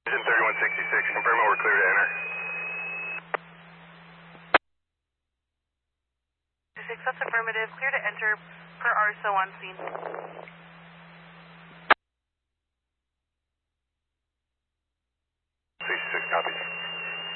Vision 3166, confirming we're clear to enter. 6, that's affirmative. Clear to enter per RSO on scene. 66 copies.